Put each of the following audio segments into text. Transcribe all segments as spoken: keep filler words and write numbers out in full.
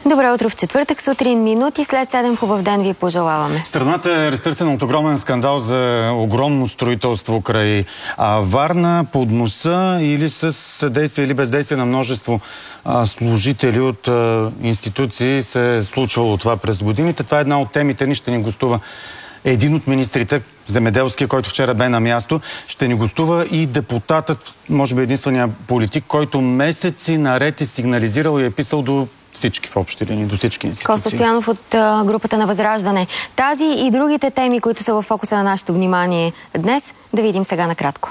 Добро утро в четвъртък сутрин, минути след седем. Хубав ден ви пожелаваме. Страната е разтърсена от огромен скандал за огромно строителство край а, Варна, под носа или с съдействие или бездействие на множество а, служители от а, институции се е случвало това през годините. Това е една от темите ни. Ще ни гостува един от министрите, земеделския, който вчера бе на място. Ще ни гостува и депутатът, може би единствения политик, който месеци наред е сигнализирал и е писал до всички в общи линии, до всички институции. Коста Стоянов от а, групата на Възраждане. Тази и другите теми, които са в фокуса на нашето внимание днес, да видим сега накратко.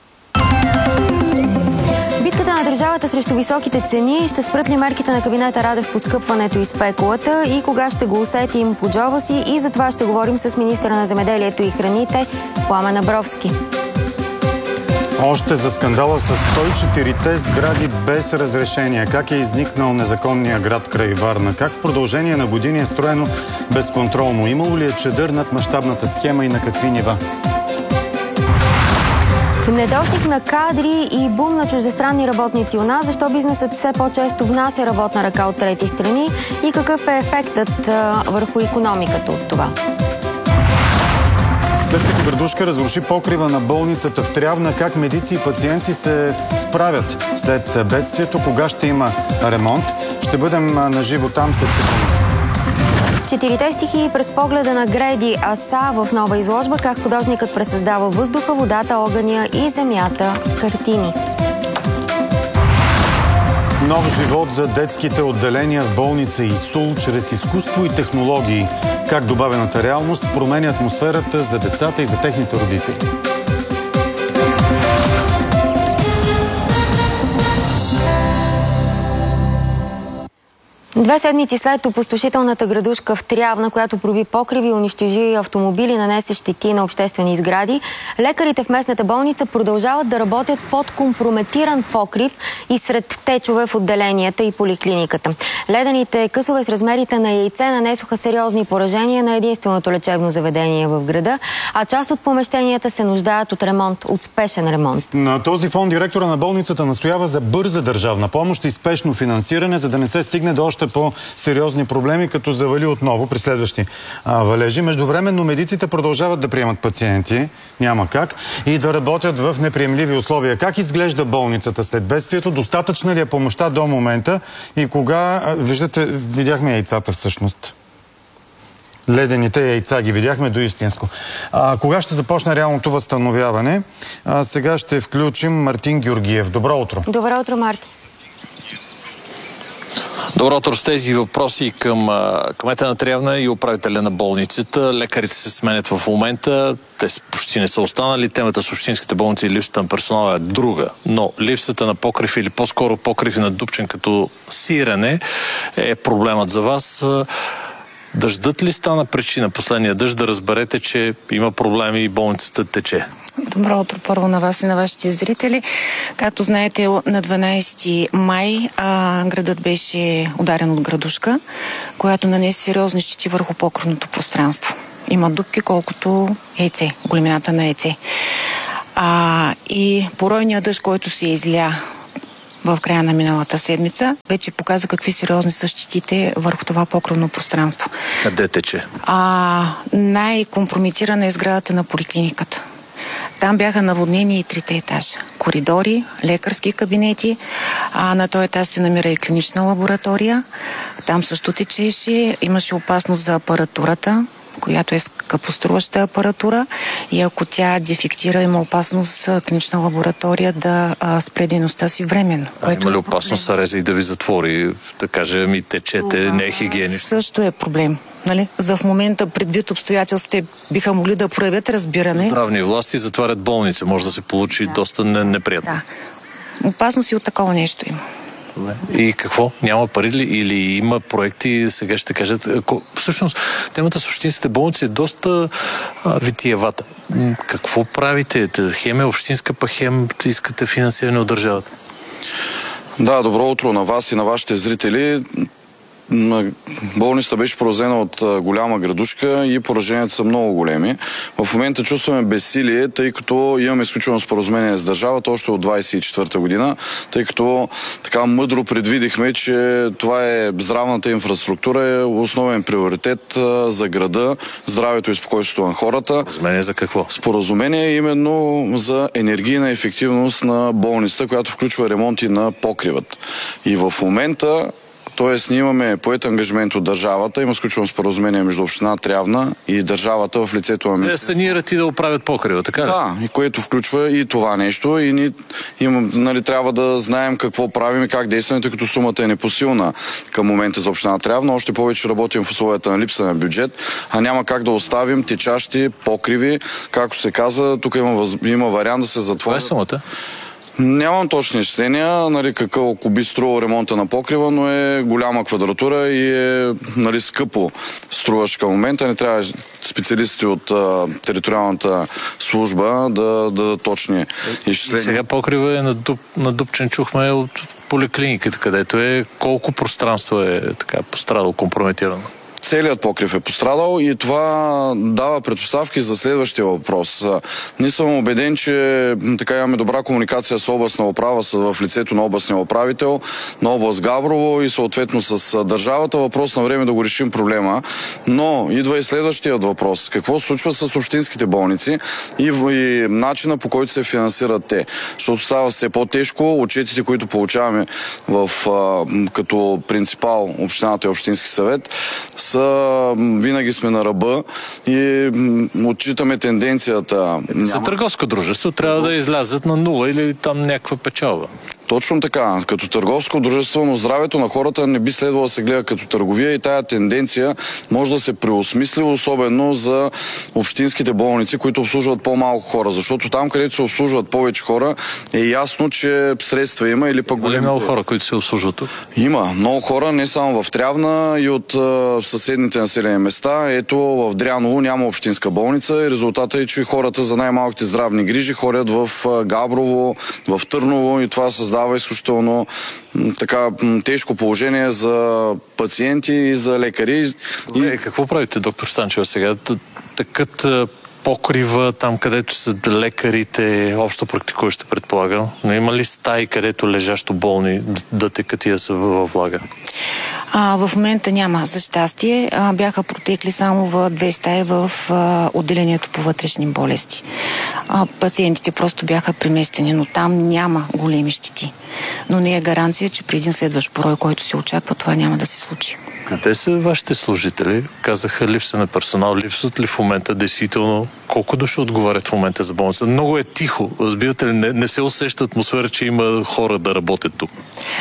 Битката на държавата срещу високите цени, ще спрат ли мерките на кабинета Радев по скъпването и спекулата и кога ще го усетим по джоба си, и за това ще говорим с министъра на земеделието и храните Пламен Абровски. Още за скандала с сто и четирите сгради без разрешение. Как е изникнал незаконния град край Варна? Как в продължение на години е строено безконтролно? Имало ли е чадър над мащабната схема и на какви нива? Недостиг на кадри и бум на чуждестранни работници у нас. Защо бизнесът все по-често внася работна ръка от трети страни и какъв е ефектът а, върху икономиката от това? След като градушка разруши покрива на болницата в Трявна, как медици и пациенти се справят след бедствието, кога ще има ремонт? Ще бъдем наживо там след секунда. Четирите стихии през погледа на Греди Аса в нова изложба, как художникът пресъздава въздуха, водата, огъня и земята картини. Нов живот за детските отделения в болница ИСУЛ чрез изкуство и технологии. Как добавената реалност променя атмосферата за децата и за техните родители. Две седмици след опустошителната градушка в Трявна, която проби покриви, унищожи автомобили, нанесе щети на обществени сгради, лекарите в местната болница продължават да работят под компрометиран покрив и сред течове в отделенията и поликлиниката. Ледените късове с размерите на яйце нанесоха сериозни поражения на единственото лечебно заведение в града, а част от помещенията се нуждаят от ремонт, от спешен ремонт. На този фон директора на болницата настоява за бърза държавна помощ и спешно финансиране, за да не се стигне до още по-сериозни проблеми, като завали отново при следващи а, валежи. Междувременно медиците продължават да приемат пациенти, няма как, и да работят в неприемливи условия. Как изглежда болницата след бедствието? Достатъчна ли е помощта до момента? И кога, а, виждате, видяхме яйцата всъщност. Ледените яйца ги видяхме до истинско. А, кога ще започне реалното възстановяване? А, сега ще включим Мартин Георгиев. Добро утро. Добро утро, Марти. Добро утро. С тези въпроси към кмета на Трявна и управителя на болницата. Лекарите се сменят в момента. Те почти не са останали. Темата с общинските болници и липсата на персонала е друга. Но липсата на покрив или по-скоро покрив на дупчен като сирене е проблемът за вас. Дъждът ли стана причина, последния дъжд, да разберете, че има проблеми и болницата тече? Добро утро първо на вас и на вашите зрители. Както знаете, на дванадесети май а, градът беше ударен от градушка, която нанесе сериозни щети върху покривното пространство. Има дупки колкото яйце, големината на яйце. А, и поройният дъжд, който се изля в края на миналата седмица, вече показа какви сериозни са щетите върху това покривно пространство. Къде тече? А, най-компрометирана е сградата на поликлиниката. Там бяха наводнени и трите етажа. Коридори, лекарски кабинети, а на този етаж се намира и клинична лаборатория. Там също течеше, имаше опасност за апаратурата, която е скъпоструваща апаратура, и ако тя дефектира, има опасност клинична лаборатория да а, спре дейността си временно. А има ли опасност Сареза и да ви затвори, да каже, ми течете, а, не е хигиенично? Също е проблем. Нали? За в момента, предвид обстоятелствата, биха могли да проявят разбиране. Здравни власти затварят болница. Може да се получи да. доста неприятно. Да. Опасност и от такова нещо има. И какво? Няма пари ли? Или има проекти, сега ще кажат... Всъщност, темата с общинските болници е доста а, витиевата. Какво правите? Хем е общинска, па хем искате финансиране от държавата? Да, добро утро на вас и на вашите зрители. болницата беше поразена от голяма градушка и пораженията са много големи. В момента чувстваме безсилие, тъй като имаме изключено споразумение с държавата още от двадесет и четвърта година, тъй като така мъдро предвидихме, че това е здравната инфраструктура, е основен приоритет за града, здравето и спокойствието на хората. Споразумение за какво? Споразумение е именно за енергийна ефективност на болницата, която включва ремонти на покривът. И в момента, т.е. ние имаме поет ангажимент от държавата, има сключено споразумение между община Трявна и държавата в лицето на министерството. Те санират и да оправят покрива, така ли? Да, и което включва и това нещо. И ни, им, нали, трябва да знаем какво правим и как действаме, тъй като сумата е непосилна към момента за община Трявна. Още повече работим в условията на липса на бюджет, а няма как да оставим течащи покриви. Както се каза, тук има, има вариант да се затвори. Това е сумата? Нямам точни изчисления, нали, какво би струвал ремонта на покрива, но е голяма квадратура и е, нали, скъпо струваш към момента. Не трябва специалисти от а, териториалната служба да дадат точни изчисления. Сега покрива е надуп, надупчен, чухме от поликлиниката, където е колко пространство е така пострадало, компрометирано. Целият покрив е пострадал и това дава предпоставки за следващия въпрос. Не съм убеден, че така имаме добра комуникация с областна управа, в лицето на областния управител, на област Габрово и съответно с държавата. Въпрос на време да го решим проблема. Но идва и следващият въпрос. Какво се случва с общинските болници и, и начина, по който се финансират те? Защото става все по-тежко. Отчетите, които получаваме в, като принципал общината и общински съвет, са, винаги сме на ръба и отчитаме тенденцията. За търговско дружество трябва да излязат на нула или там някаква печалба. Точно така. Като търговско дружество, но здравето на хората не би следвало да се гледа като търговия и тая тенденция може да се преосмисли, особено за общинските болници, които обслужват по-малко хора. Защото там, където се обслужват повече хора, е ясно, че средства има или пък големи. Има много хора, които се обслужват тук? Има. Много хора, не само в Трявна и от uh, съседните населени места. Ето в Дряново няма общинска болница и резултата е, че хората за най-малките здравни грижи ходят в uh, Габрово, в Търново и това създава изключително така тежко положение за пациенти и за лекари. Добре, и какво правите, доктор Станчева, сега? Такът покрива там, където са лекарите, общо практикуващи, предполагам, но има ли стаи, където лежащо болни да, да текат и да са във влага? А, в момента няма, за щастие. А, бяха протекли само в две стаи в а, отделението по вътрешни болести. А, пациентите просто бяха преместени, но там няма големи щети. Но не е гаранция, че при един следващ порой, който се очаква, това няма да се случи. Къде са вашите служители? Казаха липса на персонал. Липсват ли в момента действително? Колко души отговарят в момента за болница? Много е тихо. Разбирате ли, не, не се усеща атмосфера, че има хора да работят тук.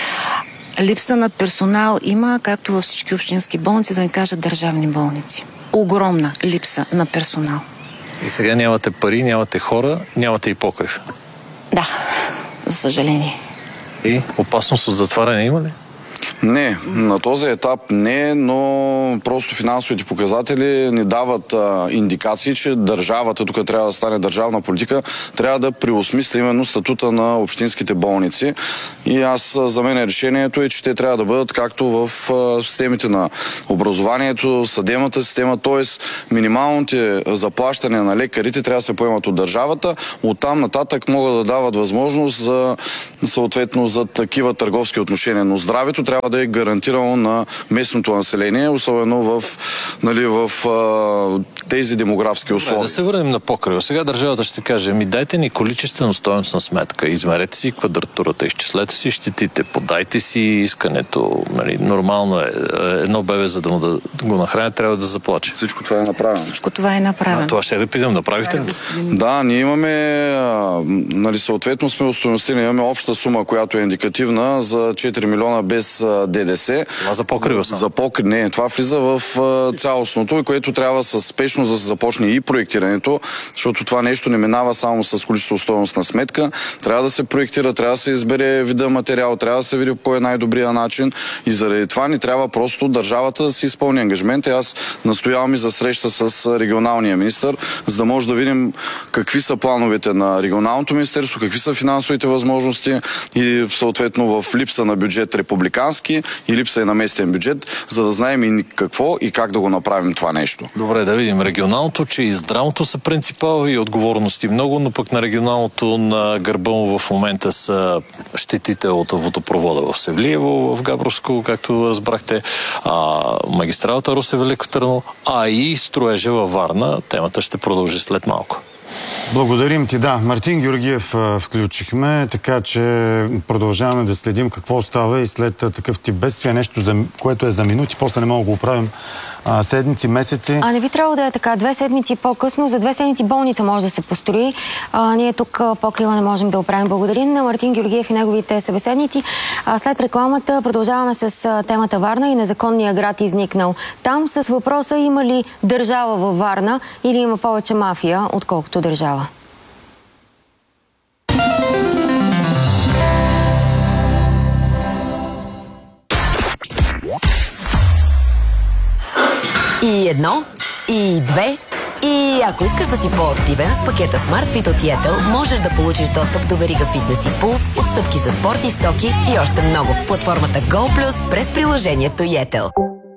Липса на персонал има, както във всички общински болници, да не кажа държавни болници. Огромна липса на персонал. И сега нямате пари, нямате хора, нямате и покрив. Да, за съжаление. И опасност от затваряне има ли? Не, на този етап не, но просто финансовите показатели ни дават а, индикации, че държавата, тук трябва да стане държавна политика, трябва да преосмисли именно статута на общинските болници. И аз, за мен решението е, че те трябва да бъдат както в а, системите на образованието, съдебната система, т.е. минималните заплащания на лекарите трябва да се поемат от държавата. Оттам нататък могат да дават възможност за съответно за такива търговски отношения. Но здравето трябва да е гарантирано на местното население, особено в, нали, в а, тези демографски условия. Добре, да се върнем на покрива. Сега държавата ще каже, ми дайте ни количествено стойностна сметка, измерете си квадратурата, изчислете си щетите, подайте си искането. Нали, нормално е. Едно бебе, за да му да го нахраня, трябва да заплаче. Всичко това е направено. Всичко това е направено. А, това ще да питам, направихте ли? Да, ние имаме, а, нали, съответно сме устойностили, имаме обща сума, която е индикативна за четири милиона без а, ДДС. Това за покрива само? За покрив, не. Това влиза в а, цялостното, и което трябва със спешно спешно да се започне и проектирането, защото това нещо не минава само с количество-стойностна сметка. Трябва да се проектира, трябва да се избере вида материал, трябва да се види по най-добрия начин и заради това ни трябва просто държавата да си изпълни ангажимента. Аз настоявам и за среща с регионалния министър, за да може да видим какви са плановете на регионалното министерство, какви са финансовите възможности и съответно в липса на бюджет републикански и липса и на местен бюджет, за да знаем и какво и как да го направим това нещо. Добре, да видим регионалното, че и здравното са принципал и отговорности много, но пък на регионалното на гърба му в момента са щетите от водопровода в Севлиево, в Габровско, както разбрахте, а, магистралата Русе-Велико Търново, а и строежа във Варна. Темата ще продължи след малко. Благодарим ти, да. Мартин Георгиев а, включихме, така че продължаваме да следим какво става и след а, такъв тип бедствие, нещо, за, което е за минути, после не мога да го оправим а, седмици, месеци. А не би трябвало да е така. Две седмици по-късно, за две седмици болница може да се построи. А, ние тук покрива не можем да оправим. Благодарим на Мартин Георгиев и неговите събеседници. А, след рекламата продължаваме с а, темата Варна и незаконния град изникнал там с въпроса има ли държава във Варна или има повече мафия, отколкото държава. И едно, и две, и ако искаш да си по-активен, с пакета SmartFit от Yettel можеш да получиш достъп до верига Fitness и Pulse, отстъпки за спортни стоки и още много в платформата GoPlus през приложението Yettel.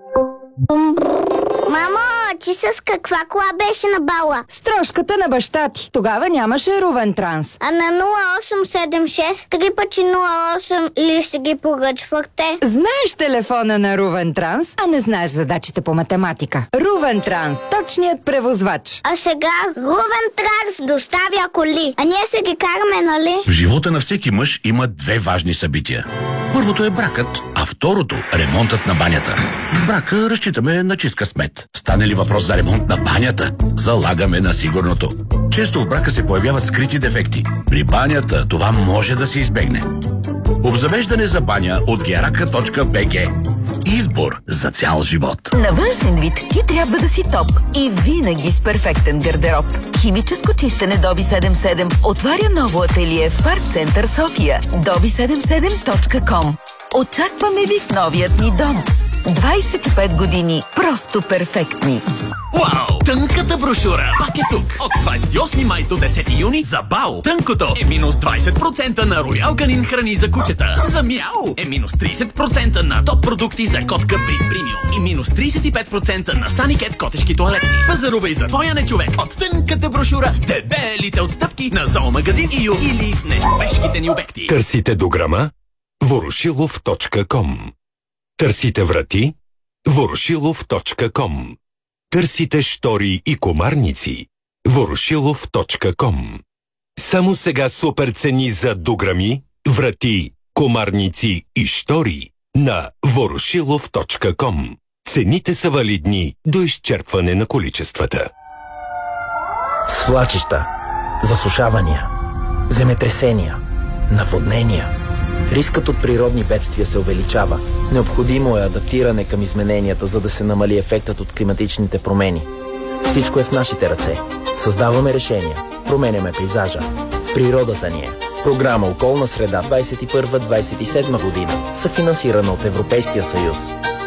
Мамо, ти с каква кола беше на бала? С трошката на баща ти. Тогава нямаше Рувен Транс. А на нула осем седем шест три пъти нула осем ли си ги поръчвахте? Знаеш телефона на Рувен Транс, а не знаеш задачите по математика. Рувен Транс, точният превозвач. А сега Рувен Транс доставя коли. А ние се ги караме, нали? В живота на всеки мъж има две важни събития. Първото е бракът, а второто – ремонтът на банята. В брака разчитаме на чист късмет. Стане ли въпрос за ремонт на банята, залагаме на сигурното. Често в брака се появяват скрити дефекти. При банята това може да се избегне. Обзавеждане за баня от герака точка би джи. Избор за цял живот. На външен вид ти трябва да си топ и винаги с перфектен гардероб. Химическо чистене Доби седемдесет и седем отваря ново ателие в Парк Център София. доби седемдесет и седем точка ком. Очакваме ви в новият ни дом. двайсет и пет години просто перфектни. Вау! Тънката брошура пак е тук. От двайсет и осми май до десети юни за Бао. Тънкото е минус двайсет процента на Роял Канин храни за кучета. За Мяу е минус трийсет процента на топ продукти за котка при премиум. И минус трийсет и пет процента на Саникет котешки тоалетни. Пазарувай за твоя нечовек от тънката брошура с дебелите отстъпки на зоомагазин Ю или в нечовешките ни обекти. Търсите дограма? ворошилов точка ком. Търсите врати? ворошилов точка ком. Търсите штори и комарници? ворошилов точка ком. Само сега супер цени за дограми, врати, комарници и штори на ворошилов точка ком. Цените са валидни до изчерпване на количествата. Свлачища, засушавания, земетресения, наводнения. Рискът от природни бедствия се увеличава. Необходимо е адаптиране към измененията, за да се намали ефектът от климатичните промени. Всичко е в нашите ръце. Създаваме решения, променяме пейзажа. В природата ни е. Програма Околна среда двайсет и първа - двайсет и седма година, съфинансирана от Европейския съюз.